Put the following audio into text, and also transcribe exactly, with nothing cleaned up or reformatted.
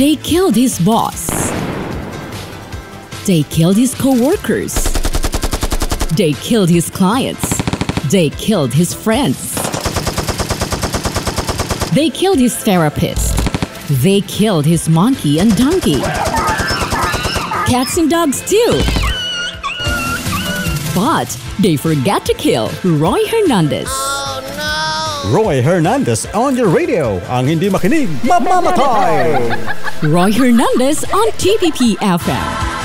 They killed his boss. They killed his co-workers. They killed his clients. They killed his friends. They killed his therapist. They killed his monkey and donkey. Cats and dogs too. But they forgot to kill Roy Hernandez. Oh no! Roy Hernandez on your radio. Ang hindi makinig, mamamatay! Roy Hernandez on T P P F M.